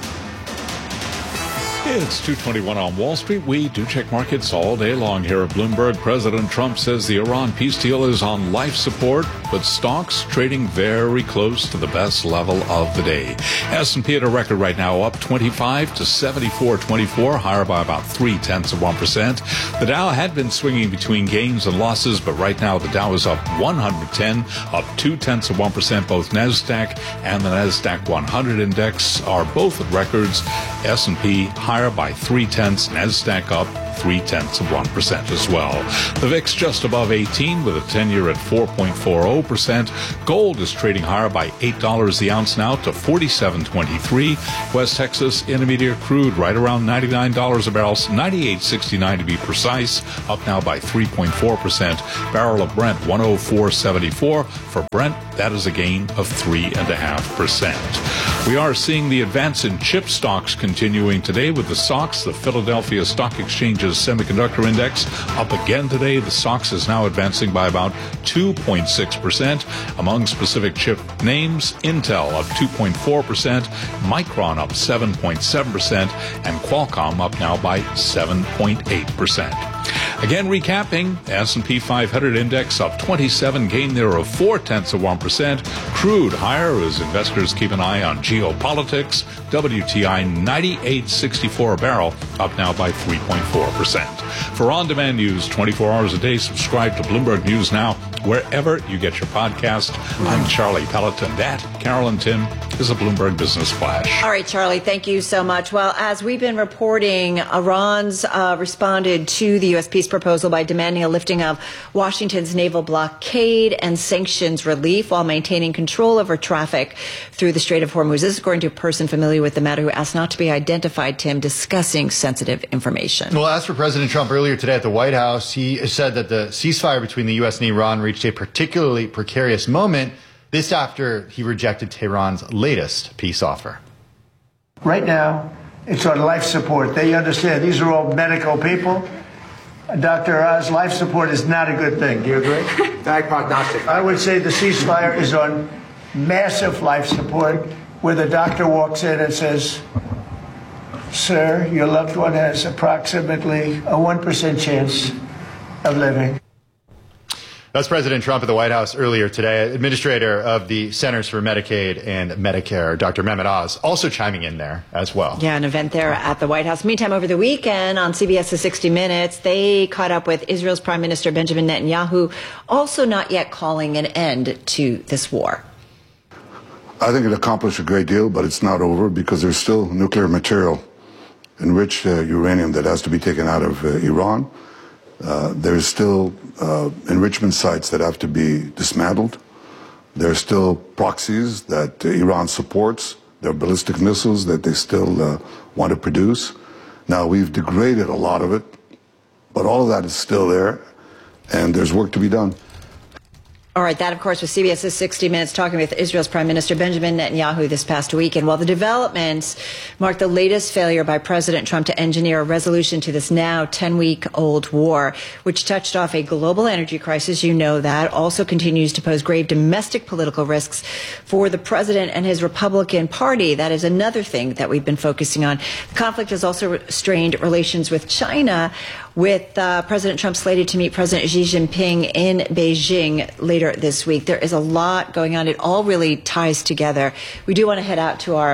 It's 2:21 on Wall Street. We do check markets all day long here at Bloomberg. President Trump says the Iran peace deal is on life support, but stocks trading very close to the best level of the day. S&P at a record right now, up 25 to 74.24, higher by about 0.3%. The Dow had been swinging between gains and losses, but right now the Dow is up 110, up 0.2%. Both NASDAQ and the NASDAQ 100 index are both at records. S&P higher by 0.3, NASDAQ up 0.3% as well. The VIX just above 18 with a 10-year at 4.40%. Gold is trading higher by $8 the ounce now to $47.23. West Texas Intermediate crude right around $99 a barrel, $98.69 to be precise, up now by 3.4%. Barrel of Brent 104.74. For Brent, that is a gain of 3.5%. We are seeing the advance in chip stocks continuing today with the SOX, the Philadelphia Stock Exchange's Semiconductor Index, up again today. The SOX is now advancing by about 2.6%. Among specific chip names, Intel up 2.4%, Micron up 7.7%, and Qualcomm up now by 7.8%. Again, recapping, S&P 500 index up 27, gain there of 0.4%. Crude higher as investors keep an eye on geopolitics. WTI 98.64 a barrel, up now by 3.4%. For on-demand news 24 hours a day, subscribe to Bloomberg News Now wherever you get your podcast. I'm Charlie Pelleton. That, Carolyn Tim, is a Bloomberg Business Flash. All right, Charlie, thank you so much. Well, as we've been reporting, Iran's responded to the U.S. peace proposal by demanding a lifting of Washington's naval blockade and sanctions relief while maintaining control over traffic through the Strait of Hormuz. This is according to a person familiar with the matter who asked not to be identified, Tim, discussing sensitive information. Well, as for President Trump earlier today at the White House, he said that the ceasefire between the U.S. and Iran reached a particularly precarious moment. This after he rejected Tehran's latest peace offer. Right now, it's on life support. They understand these are all medical people. Dr. Oz, life support is not a good thing. Do you agree? Bad prognostic. I would say the ceasefire is on massive life support, where the doctor walks in and says, "Sir, your loved one has approximately a 1% chance of living." That's President Trump at the White House earlier today. Administrator of the Centers for Medicaid and Medicare, Dr. Mehmet Oz, also chiming in there as well. Yeah, an event there at the White House. Meantime, over the weekend on CBS's 60 Minutes, they caught up with Israel's Prime Minister Benjamin Netanyahu, also not yet calling an end to this war. I think it accomplished a great deal, but it's not over because there's still nuclear material, enriched uranium that has to be taken out of Iran. There's still enrichment sites that have to be dismantled. There are still proxies that Iran supports. There are ballistic missiles that they still want to produce. Now, we've degraded a lot of it, but all of that is still there, and there's work to be done. All right, that, of course, was CBS's 60 Minutes talking with Israel's Prime Minister Benjamin Netanyahu this past week. And while the developments mark the latest failure by President Trump to engineer a resolution to this now 10-week-old war, which touched off a global energy crisis, you know that, also continues to pose grave domestic political risks for the president and his Republican Party. That is another thing that we've been focusing on. The conflict has also strained relations with China, with President Trump slated to meet President Xi Jinping in Beijing later this week. There is a lot going on. It all really ties together. We do want to head out to our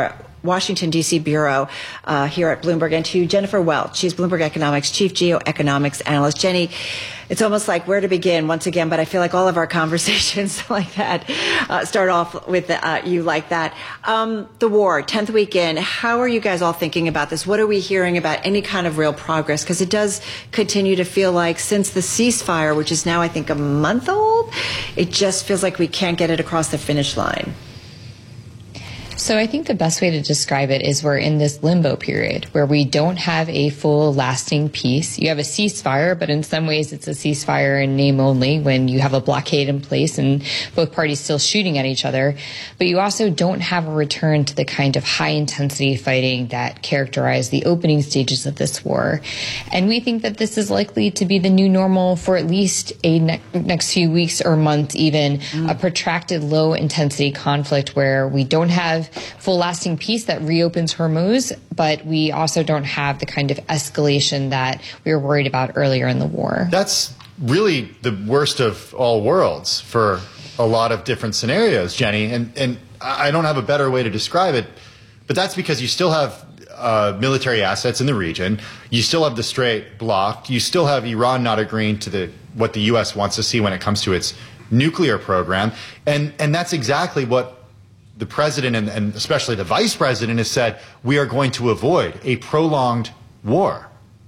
Washington, D.C. bureau here at Bloomberg, and to Jennifer Welch. She's Bloomberg Economics Chief Geoeconomics Analyst. Jenny, it's almost like where to begin once again, but I feel like all of our conversations like that start off with you like that. The war, 10th week in, how are you guys all thinking about this? What are we hearing about any kind of real progress? Because it does continue to feel like since the ceasefire, which is now I think a month old, it just feels like we can't get it across the finish line. So I think the best way to describe it is we're in this limbo period where we don't have a full lasting peace. You have a ceasefire, but in some ways it's a ceasefire in name only when you have a blockade in place and both parties still shooting at each other. But you also don't have a return to the kind of high intensity fighting that characterized the opening stages of this war. And we think that this is likely to be the new normal for at least a next few weeks or months, even a protracted low intensity conflict where we don't have full lasting peace that reopens Hormuz, but we also don't have the kind of escalation that we were worried about earlier in the war. That's really the worst of all worlds for a lot of different scenarios, Jenny, and I don't have a better way to describe it, but that's because you still have military assets in the region, you still have the Strait blocked, you still have Iran not agreeing to what the U.S. wants to see when it comes to its nuclear program, and that's exactly what the president and especially the vice president has said. We are going to avoid a prolonged war.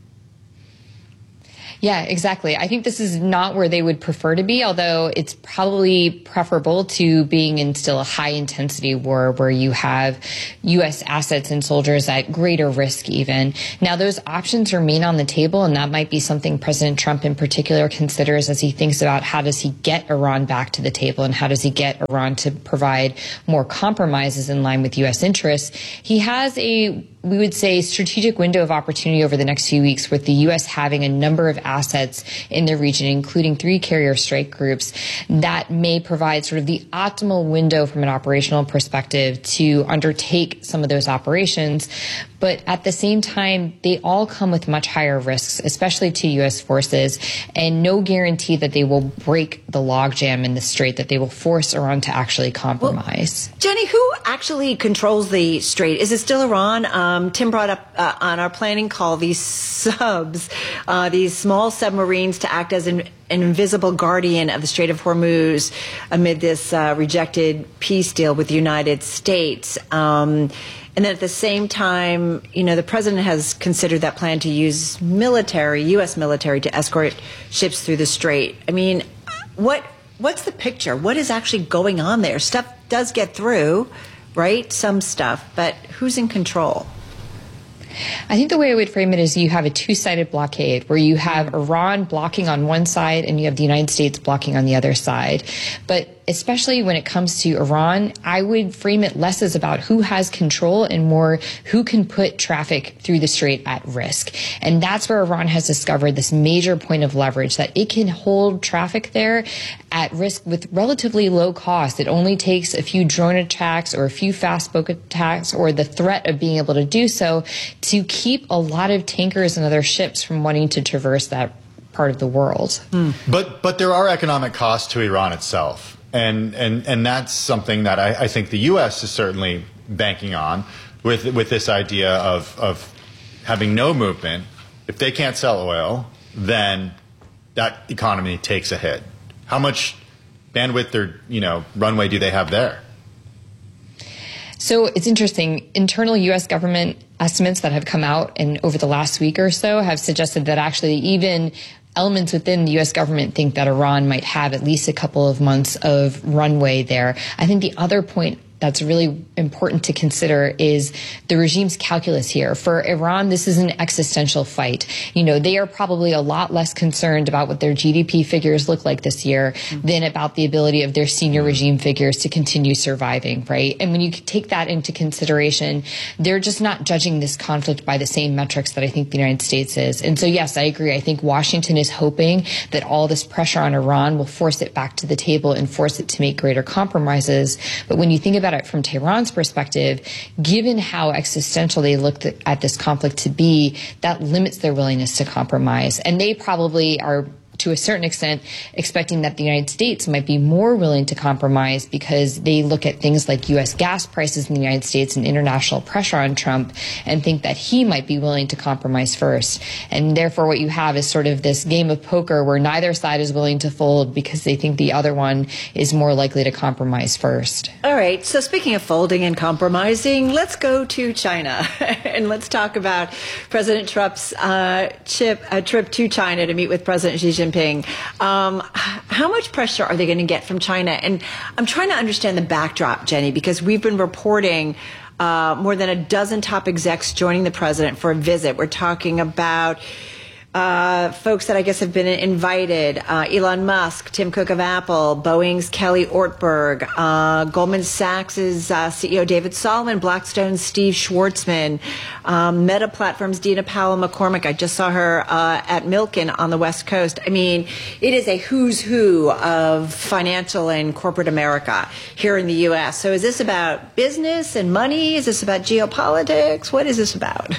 Yeah, exactly. I think this is not where they would prefer to be, although it's probably preferable to being in still a high intensity war where you have U.S. assets and soldiers at greater risk even. Now, those options remain on the table, and that might be something President Trump in particular considers as he thinks about how does he get Iran back to the table and how does he get Iran to provide more compromises in line with U.S. interests. He has we would say, strategic window of opportunity over the next few weeks with the U.S. having a number of assets in the region, including 3 carrier strike groups, that may provide sort of the optimal window from an operational perspective to undertake some of those operations. But at the same time, they all come with much higher risks, especially to U.S. forces, and no guarantee that they will break the logjam in the Strait, that they will force Iran to actually compromise. Well, Jenny, who actually controls the Strait? Is it still Iran? Tim brought up on our planning call these subs, these small submarines to act as an invisible guardian of the Strait of Hormuz amid this rejected peace deal with the United States. And then at the same time, the president has considered that plan to use U.S. military to escort ships through the Strait. I mean, what's the picture? What is actually going on there? Stuff does get through, right? Some stuff, but who's in control? I think the way I would frame it is you have a two-sided blockade where you have Iran blocking on one side and you have the United States blocking on the other side. But especially when it comes to Iran, I would frame it less as about who has control and more who can put traffic through the Strait at risk. And that's where Iran has discovered this major point of leverage, that it can hold traffic there at risk with relatively low cost. It only takes a few drone attacks or a few fast boat attacks or the threat of being able to do so to keep a lot of tankers and other ships from wanting to traverse that part of the world. But there are economic costs to Iran itself. And that's something that I think the U.S. is certainly banking on with this idea of having no movement. If they can't sell oil, then that economy takes a hit. How much bandwidth or runway do they have there? So it's interesting. Internal U.S. government estimates that have come out and over the last week or so have suggested that actually even elements within the U.S. government think that Iran might have at least a couple of months of runway there. I think the other point that's really important to consider is the regime's calculus here. For Iran, this is an existential fight. They are probably a lot less concerned about what their GDP figures look like this year than about the ability of their senior regime figures to continue surviving, right? And when you take that into consideration, they're just not judging this conflict by the same metrics that I think the United States is. And so, yes, I agree. I think Washington is hoping that all this pressure on Iran will force it back to the table and force it to make greater compromises. But when you think about it from Tehran's perspective, given how existential they looked at this conflict to be, that limits their willingness to compromise. And they probably are to a certain extent, expecting that the United States might be more willing to compromise because they look at things like U.S. gas prices in the United States and international pressure on Trump and think that he might be willing to compromise first. And therefore, what you have is sort of this game of poker where neither side is willing to fold because they think the other one is more likely to compromise first. All right. So speaking of folding and compromising, let's go to China and let's talk about President Trump's trip to China to meet with President Xi Jinping. How much pressure are they going to get from China? And I'm trying to understand the backdrop, Jenny, because we've been reporting more than a dozen top execs joining the president for a visit. We're talking about folks that I guess have been invited, Elon Musk, Tim Cook of Apple, Boeing's Kelly Ortberg, Goldman Sachs' CEO David Solomon, Blackstone's Steve Schwartzman, Meta Platforms' Dina Powell-McCormick. I just saw her at Milken on the West Coast. I mean, it is a who's who of financial and corporate America here in the U.S. So is this about business and money? Is this about geopolitics? What is this about?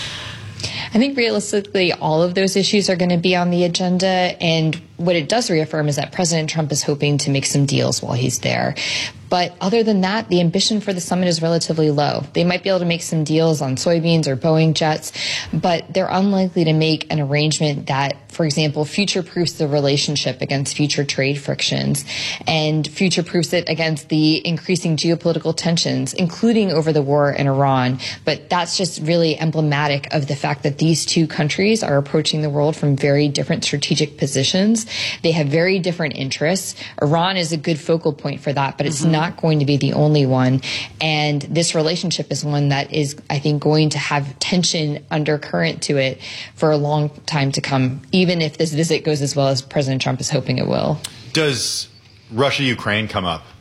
I think realistically, all of those issues are going to be on the agenda. And what it does reaffirm is that President Trump is hoping to make some deals while he's there. But other than that, the ambition for the summit is relatively low. They might be able to make some deals on soybeans or Boeing jets, but they're unlikely to make an arrangement that, for example, future-proofs the relationship against future trade frictions and future-proofs it against the increasing geopolitical tensions, including over the war in Iran. But that's just really emblematic of the fact that these two countries are approaching the world from very different strategic positions. They have very different interests. Iran is a good focal point for that, but it's not going to be the only one. And this relationship is one that is, I think, going to have tension undercurrent to it for a long time to come, even if this visit goes as well as President Trump is hoping it will. Does Russia-Ukraine come up